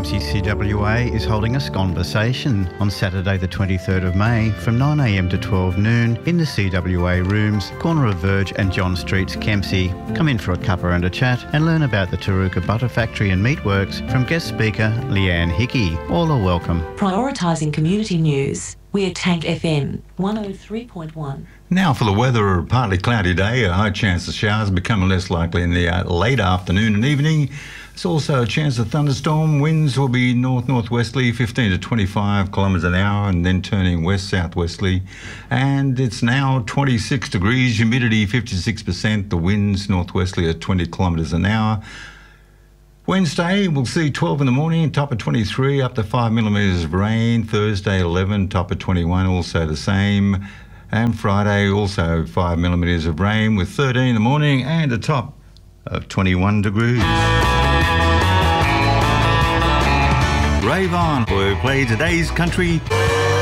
Kempsey CWA is holding a Sconversation on Saturday the 23rd of May from 9am to 12 noon in the CWA rooms, corner of Verge and John Streets, Kempsey. Come in for a cuppa and a chat and learn about the Taruka Butter Factory and Meatworks from guest speaker Leanne Hickey. All are welcome. Prioritising community news. We're Tank FM 103.1. Now for the weather, a partly cloudy day, a high chance of showers becoming less likely in the late afternoon and evening. There's also a chance of thunderstorm. Winds will be north-northwesterly, 15 to 25 kilometres an hour, and then turning west-southwesterly. And it's now 26 degrees, humidity 56%, the winds northwesterly at 20 kilometres an hour. Wednesday, we'll see 12 in the morning, top of 23, up to 5 millimetres of rain. Thursday, 11, top of 21, also the same. And Friday, also 5 millimetres of rain with 13 in the morning and a top of 21 degrees. Rave on, we'll play today's country.